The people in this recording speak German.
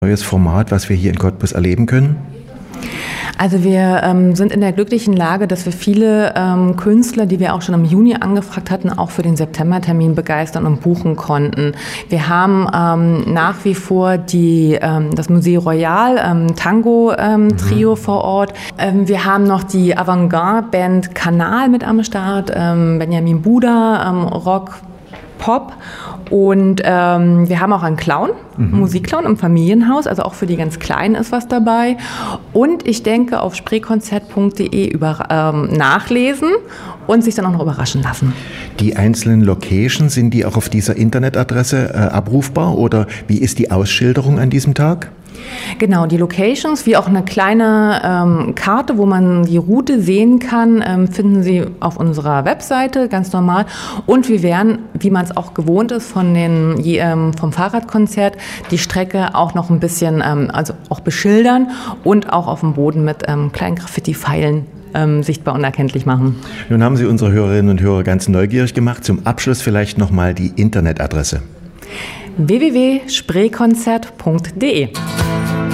neues Format, was wir hier in Cottbus erleben können? Also wir sind in der glücklichen Lage, dass wir viele Künstler, die wir auch schon im Juni angefragt hatten, auch für den Septembertermin begeistern und buchen konnten. Wir haben nach wie vor das Musée Royal Tango-Trio vor Ort. Wir haben noch die Avantgarde-Band Kanal mit am Start, Benjamin Buda, Rock, Pop. Und wir haben auch einen Clown, Musikclown im Familienhaus, also auch für die ganz Kleinen ist was dabei. Und ich denke, auf spreekonzert.de nachlesen und sich dann auch noch überraschen lassen. Die einzelnen Locations, sind die auch auf dieser Internetadresse abrufbar oder wie ist die Ausschilderung an diesem Tag? Genau, die Locations, wie auch eine kleine Karte, wo man die Route sehen kann, finden Sie auf unserer Webseite, ganz normal. Und wir werden, wie man es auch gewohnt ist vom Fahrradkonzert, die Strecke auch noch ein bisschen also auch beschildern und auch auf dem Boden mit kleinen Graffiti-Pfeilen sichtbar und erkenntlich machen. Nun haben Sie unsere Hörerinnen und Hörer ganz neugierig gemacht. Zum Abschluss vielleicht nochmal die Internetadresse. www.spreekonzert.de